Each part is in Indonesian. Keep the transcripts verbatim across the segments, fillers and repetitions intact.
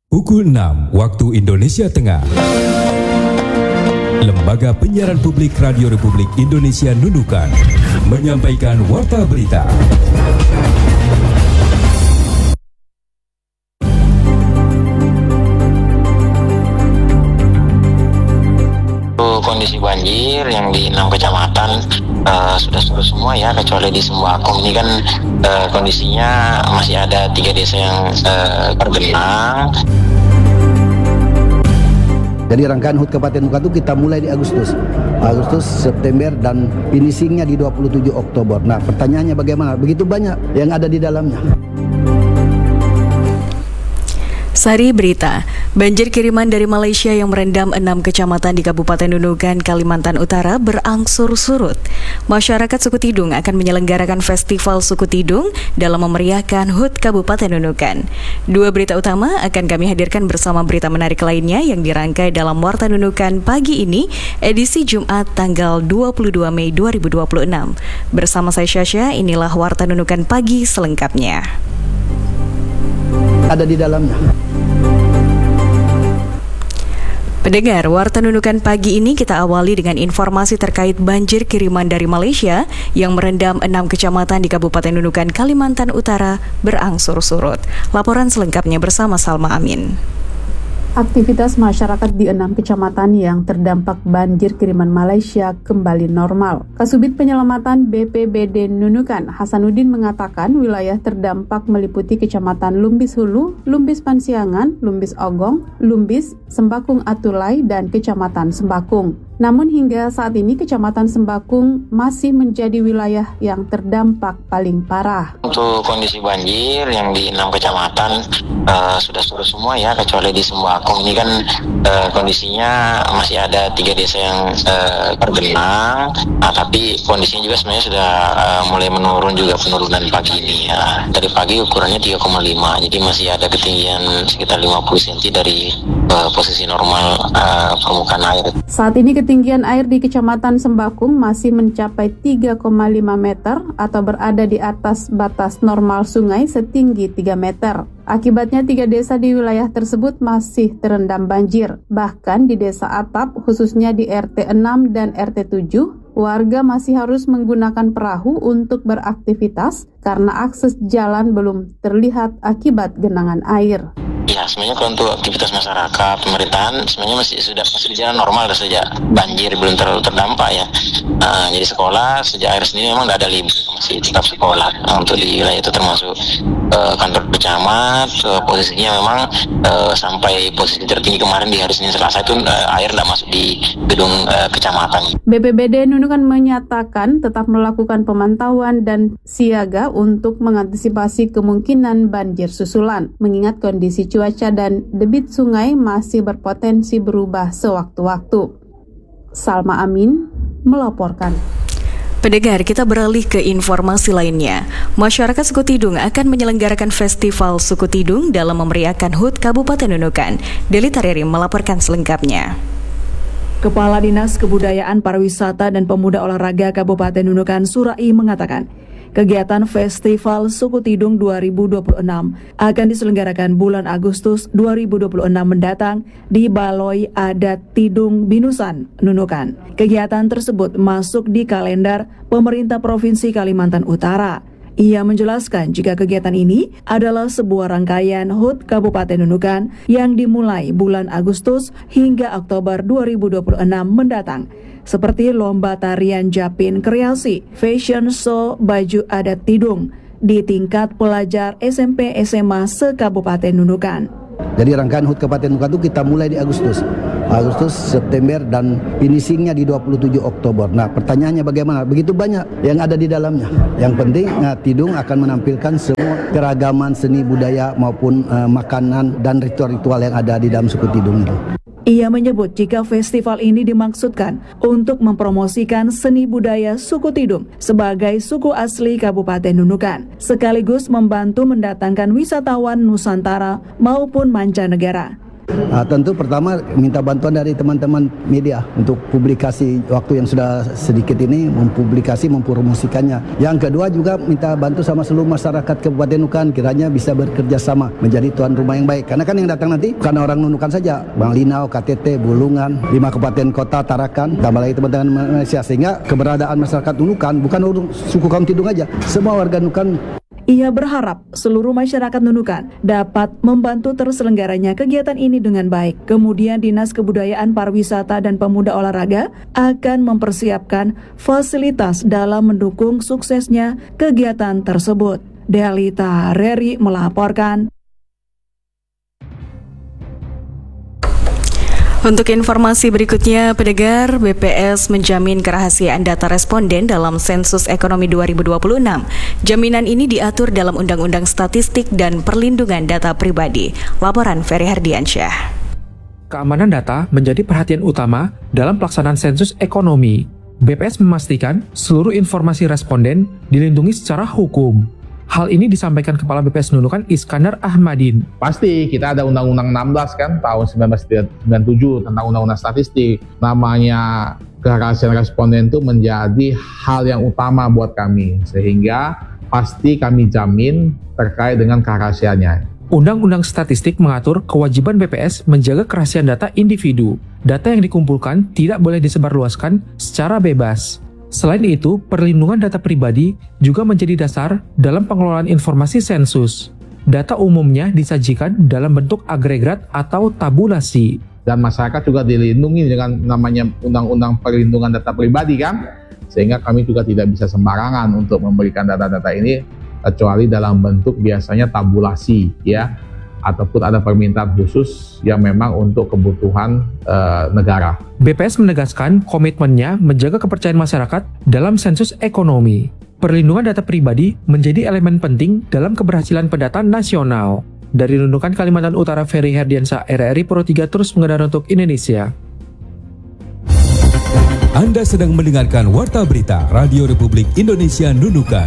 Pukul enam waktu Indonesia Tengah. Lembaga Penyiaran Publik Radio Republik Indonesia Nunukan menyampaikan warta berita. Kondisi banjir yang di enam kecamatan uh, sudah surut semua ya, kecuali di Sembakung ini kan uh, kondisinya masih ada tiga desa yang uh, tergenang. Jadi rangkaian H U T Kabupaten Nunukan itu kita mulai di Agustus, Agustus, September, dan finishingnya di dua puluh tujuh Oktober. Nah, pertanyaannya bagaimana? Begitu banyak yang ada di dalamnya. Sari berita, banjir kiriman dari Malaysia yang merendam enam kecamatan di Kabupaten Nunukan, Kalimantan Utara berangsur surut. Masyarakat Suku Tidung akan menyelenggarakan Festival Suku Tidung dalam memeriahkan H U T Kabupaten Nunukan. Dua berita utama akan kami hadirkan bersama berita menarik lainnya yang dirangkai dalam Warta Nunukan pagi ini, edisi Jumat tanggal dua puluh dua Mei dua ribu dua puluh enam. Bersama saya Syasha, inilah Warta Nunukan pagi selengkapnya. Ada di dalamnya. Pendengar, Warta Nunukan pagi ini kita awali dengan informasi terkait banjir kiriman dari Malaysia yang merendam enam kecamatan di Kabupaten Nunukan, Kalimantan Utara berangsur surut. Laporan selengkapnya bersama Salma Amin. Aktivitas masyarakat di enam kecamatan yang terdampak banjir kiriman Malaysia kembali normal. Kasubit Penyelamatan B P B D Nunukan, Hasanuddin mengatakan wilayah terdampak meliputi Kecamatan Lumbis Hulu, Lumbis Pansiangan, Lumbis Ogong, Lumbis, Sembakung Atulai, dan Kecamatan Sembakung. Namun hingga saat ini Kecamatan Sembakung masih menjadi wilayah yang terdampak paling parah. Untuk kondisi banjir yang di enam kecamatan uh, sudah surut semua ya, kecuali di Sembakung ini kan uh, kondisinya masih ada tiga desa yang uh, tergenang. Nah, tapi kondisinya juga sebenarnya sudah uh, mulai menurun juga, penurunan pagi ini ya. Dari pagi ukurannya tiga koma lima, jadi masih ada ketinggian sekitar lima puluh sentimeter dari uh, posisi normal uh, permukaan air. Saat ini ketinggian air di Kecamatan Sembakung masih mencapai tiga koma lima meter atau berada di atas batas normal sungai setinggi tiga meter. Akibatnya tiga desa di wilayah tersebut masih terendam banjir. Bahkan di Desa Atap, khususnya di R T enam dan R T tujuh, warga masih harus menggunakan perahu untuk beraktivitas karena akses jalan belum terlihat akibat genangan air. Ya, sebenarnya kalau untuk aktivitas masyarakat, pemerintahan sebenarnya masih sudah masih berjalan normal sejak banjir belum terlalu terdampak ya. Nah, jadi sekolah sejak air sendiri memang tidak ada libur, masih tetap sekolah. Nah, untuk di wilayah itu termasuk uh, kantor pecamat, uh, posisinya memang uh, sampai posisi tertinggi kemarin di hari Senin Selasa itu uh, air tidak masuk di gedung uh, kecamatan. B P B D Nunukan menyatakan tetap melakukan pemantauan dan siaga untuk mengantisipasi kemungkinan banjir susulan, mengingat kondisi cuaca dan debit sungai masih berpotensi berubah sewaktu-waktu. Salma Amin melaporkan. Pendengar, kita beralih ke informasi lainnya. Masyarakat Suku Tidung akan menyelenggarakan Festival Suku Tidung dalam memeriahkan H U T Kabupaten Nunukan. Deli Tariri melaporkan selengkapnya. Kepala Dinas Kebudayaan, Pariwisata, dan Pemuda Olahraga Kabupaten Nunukan, Surai, mengatakan kegiatan Festival Suku Tidung dua ribu dua puluh enam akan diselenggarakan bulan Agustus dua ribu dua puluh enam mendatang di Baloi Adat Tidung Binusan, Nunukan. Kegiatan tersebut masuk di kalender pemerintah Provinsi Kalimantan Utara. Ia menjelaskan jika kegiatan ini adalah sebuah rangkaian H U T Kabupaten Nunukan yang dimulai bulan Agustus hingga Oktober dua ribu dua puluh enam mendatang, seperti lomba tarian Japin Kreasi, fashion show baju adat Tidung di tingkat pelajar S M P S M A se-Kabupaten Nunukan. Jadi rangkaian H U T Kabupaten Nunukan itu kita mulai di Agustus, Agustus, September, dan finishingnya di dua puluh tujuh Oktober. Nah, pertanyaannya bagaimana? Begitu banyak yang ada di dalamnya. Yang penting nah, Tidung akan menampilkan semua keragaman seni budaya maupun uh, makanan dan ritual-ritual yang ada di dalam suku Tidung itu. Ia menyebut jika festival ini dimaksudkan untuk mempromosikan seni budaya suku Tidung sebagai suku asli Kabupaten Nunukan, sekaligus membantu mendatangkan wisatawan Nusantara maupun mancanegara. Uh, tentu pertama minta bantuan dari teman-teman media untuk publikasi waktu yang sudah sedikit ini, mempublikasi, mempromosikannya. Yang kedua juga minta bantu sama seluruh masyarakat Kabupaten Nunukan kiranya bisa bekerja sama menjadi tuan rumah yang baik. Karena kan yang datang nanti bukan orang Nunukan saja, Bang Linau, K T T, Bulungan, lima kabupaten kota, Tarakan, tambah lagi teman-teman Malaysia, sehingga keberadaan masyarakat Nunukan bukan suku kaum Tidung aja, semua warga Nunukan. Ia berharap seluruh masyarakat Nunukan dapat membantu terselenggaranya kegiatan ini dengan baik. Kemudian Dinas Kebudayaan, Pariwisata, dan Pemuda Olahraga akan mempersiapkan fasilitas dalam mendukung suksesnya kegiatan tersebut. Delita Reri melaporkan. Untuk informasi berikutnya, pendengar, B P S menjamin kerahasiaan data responden dalam sensus ekonomi dua ribu dua puluh enam. Jaminan ini diatur dalam Undang-Undang Statistik dan Perlindungan Data Pribadi. Laporan Ferry Herdiansyah. Keamanan data menjadi perhatian utama dalam pelaksanaan sensus ekonomi. B P S memastikan seluruh informasi responden dilindungi secara hukum. Hal ini disampaikan Kepala B P S Nunukan Iskandar Ahmadin. Pasti kita ada Undang-Undang enam belas kan tahun seribu sembilan ratus sembilan puluh tujuh tentang Undang-Undang Statistik. Namanya kerahasiaan responden itu menjadi hal yang utama buat kami. Sehingga pasti kami jamin terkait dengan kerahasiaannya. Undang-Undang Statistik mengatur kewajiban B P S menjaga kerahasiaan data individu. Data yang dikumpulkan tidak boleh disebarluaskan secara bebas. Selain itu, perlindungan data pribadi juga menjadi dasar dalam pengelolaan informasi sensus. Data umumnya disajikan dalam bentuk agregat atau tabulasi. Dan masyarakat juga dilindungi dengan namanya Undang-Undang Perlindungan Data Pribadi kan? Sehingga kami juga tidak bisa sembarangan untuk memberikan data-data ini kecuali dalam bentuk biasanya tabulasi ya. Ataupun ada permintaan khusus yang memang untuk kebutuhan e, negara. B P S menegaskan komitmennya menjaga kepercayaan masyarakat dalam sensus ekonomi. Perlindungan data pribadi menjadi elemen penting dalam keberhasilan pendataan nasional. Dari Nunukan, Kalimantan Utara, Ferry Herdiansyah, R R I Pro tiga terus mengudara untuk Indonesia. Anda sedang mendengarkan Warta Berita Radio Republik Indonesia Nunukan.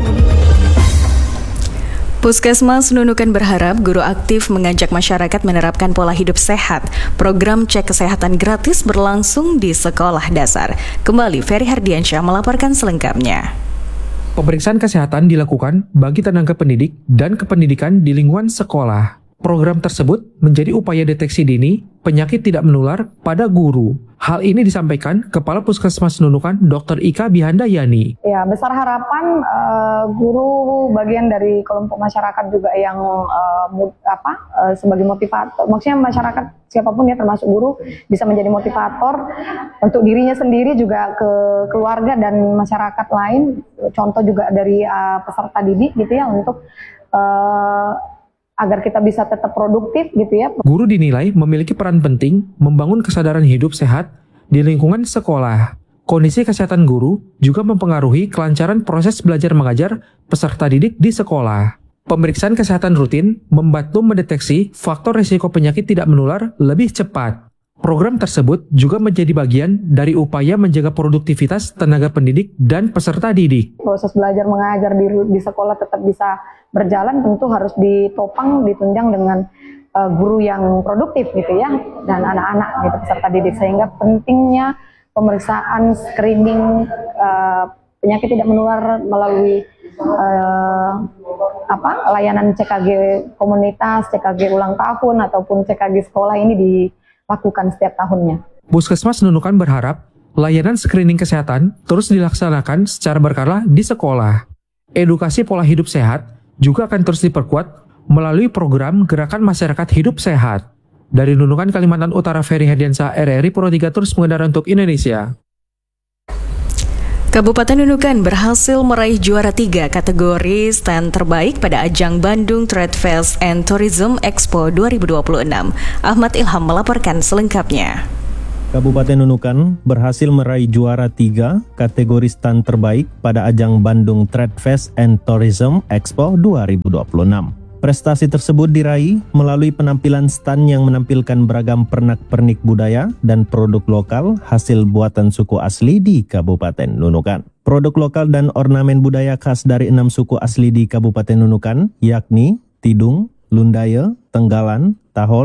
Puskesmas Nunukan berharap guru aktif mengajak masyarakat menerapkan pola hidup sehat. Program cek kesehatan gratis berlangsung di sekolah dasar. Kembali Ferry Herdiansyah melaporkan selengkapnya. Pemeriksaan kesehatan dilakukan bagi tenaga pendidik dan kependidikan di lingkungan sekolah. Program tersebut menjadi upaya deteksi dini penyakit tidak menular pada guru. Hal ini disampaikan Kepala Puskesmas Nunukan Dokter Ika Bihandayani. Ya, besar harapan uh, guru bagian dari kelompok masyarakat juga yang uh, mut, apa uh, sebagai motivator. Maksudnya masyarakat siapapun ya termasuk guru bisa menjadi motivator untuk dirinya sendiri juga ke keluarga dan masyarakat lain. Contoh juga dari uh, peserta didik gitu ya untuk uh, agar kita bisa tetap produktif gitu ya. Guru dinilai memiliki peran penting membangun kesadaran hidup sehat di lingkungan sekolah. Kondisi kesehatan guru juga mempengaruhi kelancaran proses belajar mengajar peserta didik di sekolah. Pemeriksaan kesehatan rutin membantu mendeteksi faktor risiko penyakit tidak menular lebih cepat. Program tersebut juga menjadi bagian dari upaya menjaga produktivitas tenaga pendidik dan peserta didik. Proses belajar mengajar di, di sekolah tetap bisa berjalan, tentu harus ditopang, ditunjang dengan uh, guru yang produktif gitu ya, dan anak-anak gitu peserta didik. Sehingga pentingnya pemeriksaan screening uh, penyakit tidak menular melalui uh, apa layanan C K G komunitas, C K G ulang tahun ataupun C K G sekolah ini di lakukan setiap tahunnya. Puskesmas Nunukan berharap layanan screening kesehatan terus dilaksanakan secara berkala di sekolah. Edukasi pola hidup sehat juga akan terus diperkuat melalui program Gerakan Masyarakat Hidup Sehat. Dari Nunukan, Kalimantan Utara, Ferry Herdiansyah, R R I Pro tiga terus mengudara untuk Indonesia. Kabupaten Nunukan berhasil meraih juara tiga kategori stand terbaik pada ajang Bandung Trade Fest and Tourism Expo dua ribu dua puluh enam. Ahmad Ilham melaporkan selengkapnya. Kabupaten Nunukan berhasil meraih juara tiga kategori stand terbaik pada ajang Bandung Trade Fest and Tourism Expo dua ribu dua puluh enam. Prestasi tersebut diraih melalui penampilan stand yang menampilkan beragam pernak-pernik budaya dan produk lokal hasil buatan suku asli di Kabupaten Nunukan. Produk lokal dan ornamen budaya khas dari enam suku asli di Kabupaten Nunukan yakni Tidung, Lundaya, Tenggalan, Tahol,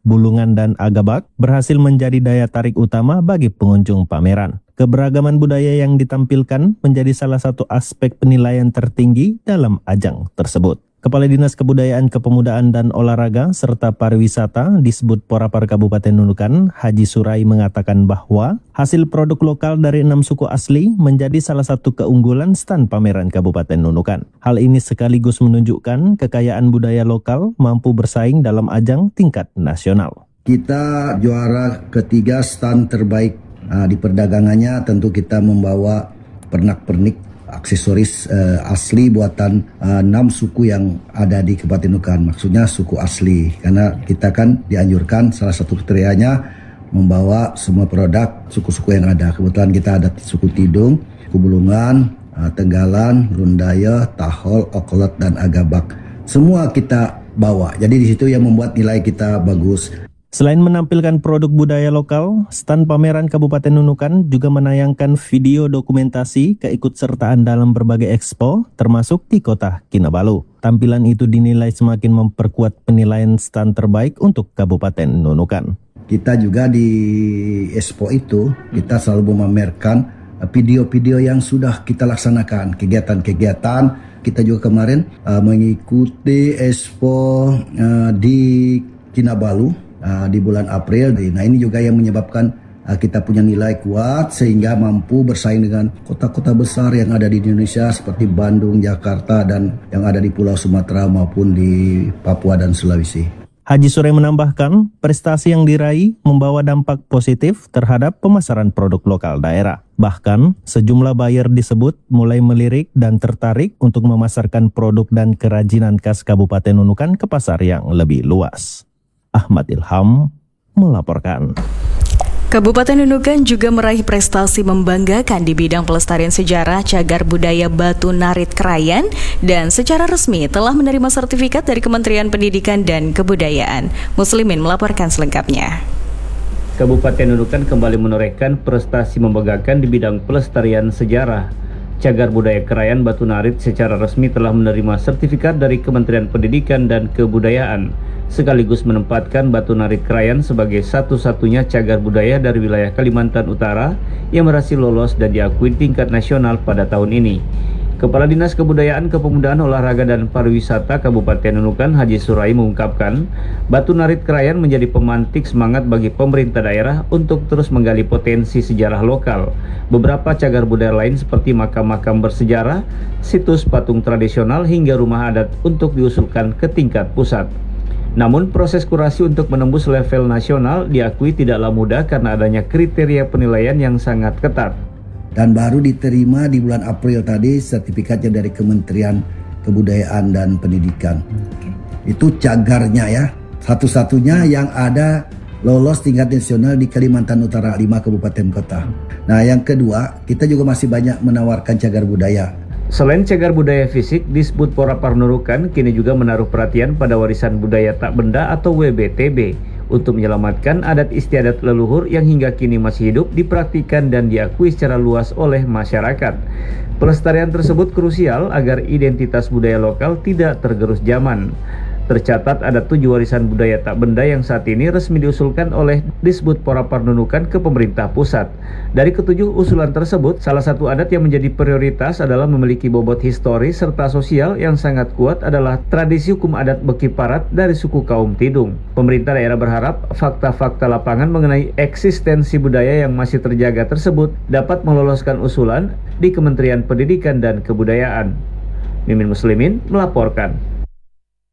Bulungan, dan Agabak berhasil menjadi daya tarik utama bagi pengunjung pameran. Keberagaman budaya yang ditampilkan menjadi salah satu aspek penilaian tertinggi dalam ajang tersebut. Kepala Dinas Kebudayaan, Kepemudaan, dan Olahraga serta Pariwisata Disbud Porapar Kabupaten Nunukan, Haji Surai, mengatakan bahwa hasil produk lokal dari enam suku asli menjadi salah satu keunggulan stand pameran Kabupaten Nunukan. Hal ini sekaligus menunjukkan kekayaan budaya lokal mampu bersaing dalam ajang tingkat nasional. Kita juara ketiga stand terbaik uh, di perdagangannya. Tentu kita membawa pernak-pernik aksesoris uh, asli buatan uh, enam suku yang ada di Kabupaten Nunukan. Maksudnya suku asli, karena kita kan dianjurkan salah satu kriterianya membawa semua produk suku-suku yang ada. Kebetulan kita ada suku Tidung, suku Bulungan, uh, Tenggalan, Rundaya, Tahol, Okolot, dan Agabak. Semua kita bawa. Jadi di situ yang membuat nilai kita bagus. Selain menampilkan produk budaya lokal, stand pameran Kabupaten Nunukan juga menayangkan video dokumentasi keikutsertaan dalam berbagai ekspo, termasuk di kota Kinabalu. Tampilan itu dinilai semakin memperkuat penilaian stand terbaik untuk Kabupaten Nunukan. Kita juga di ekspo itu, kita selalu memamerkan video-video yang sudah kita laksanakan, kegiatan-kegiatan. Kita juga kemarin uh, mengikuti ekspo uh, di Kinabalu Uh, di bulan April. Nah, ini juga yang menyebabkan uh, kita punya nilai kuat sehingga mampu bersaing dengan kota-kota besar yang ada di Indonesia seperti Bandung, Jakarta, dan yang ada di Pulau Sumatera maupun di Papua dan Sulawesi. Haji Surai menambahkan, prestasi yang diraih membawa dampak positif terhadap pemasaran produk lokal daerah. Bahkan, sejumlah buyer disebut mulai melirik dan tertarik untuk memasarkan produk dan kerajinan khas Kabupaten Nunukan ke pasar yang lebih luas. Ahmad Ilham melaporkan. Kabupaten Nunukan juga meraih prestasi membanggakan di bidang pelestarian sejarah cagar budaya Batu Narit Krayan dan secara resmi telah menerima sertifikat dari Kementerian Pendidikan dan Kebudayaan. Muslimin melaporkan selengkapnya. Kabupaten Nunukan kembali menorehkan prestasi membanggakan di bidang pelestarian sejarah. Cagar budaya Krayan Batu Narit secara resmi telah menerima sertifikat dari Kementerian Pendidikan dan Kebudayaan, sekaligus menempatkan Batu Narit Krayan sebagai satu-satunya cagar budaya dari wilayah Kalimantan Utara yang berhasil lolos dan diakui tingkat nasional pada tahun ini. Kepala Dinas Kebudayaan, Kepemudaan, Olahraga, dan Pariwisata Kabupaten Nunukan, Haji Surai, mengungkapkan Batu Narit Krayan menjadi pemantik semangat bagi pemerintah daerah untuk terus menggali potensi sejarah lokal. Beberapa cagar budaya lain seperti makam-makam bersejarah, situs patung tradisional, hingga rumah adat untuk diusulkan ke tingkat pusat. Namun proses kurasi untuk menembus level nasional diakui tidaklah mudah karena adanya kriteria penilaian yang sangat ketat. Dan baru diterima di bulan April tadi sertifikatnya dari Kementerian Kebudayaan dan Pendidikan. Itu cagarnya ya, satu-satunya yang ada lolos tingkat nasional di Kalimantan Utara, lima kabupaten kota. Nah, yang kedua, kita juga masih banyak menawarkan cagar budaya. Selain cagar budaya fisik, Disbud Porapar Nunukan kini juga menaruh perhatian pada warisan budaya tak benda atau W B T B untuk menyelamatkan adat istiadat leluhur yang hingga kini masih hidup, dipraktikkan dan diakui secara luas oleh masyarakat. Pelestarian tersebut krusial agar identitas budaya lokal tidak tergerus zaman. Tercatat ada tujuh warisan budaya tak benda yang saat ini resmi diusulkan oleh Disbud Porapar Nunukan ke pemerintah pusat. Dari ketujuh usulan tersebut, salah satu adat yang menjadi prioritas adalah memiliki bobot historis serta sosial yang sangat kuat adalah tradisi hukum adat Beki Parat dari suku kaum Tidung. Pemerintah daerah berharap fakta-fakta lapangan mengenai eksistensi budaya yang masih terjaga tersebut dapat meloloskan usulan di Kementerian Pendidikan dan Kebudayaan. Mimin Muslimin melaporkan.